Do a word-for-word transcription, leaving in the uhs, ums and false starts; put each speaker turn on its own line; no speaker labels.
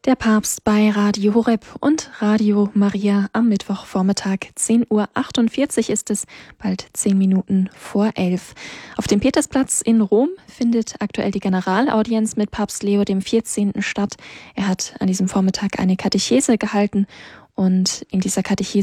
Der Papst bei Radio Horeb und Radio Maria am Mittwochvormittag. zehn Uhr achtundvierzig ist es, bald zehn Minuten vor elf. Auf dem Petersplatz in Rom findet aktuell die Generalaudienz mit Papst Leo dem vierzehnten statt. Er hat an diesem Vormittag eine Katechese gehalten und in dieser Katechese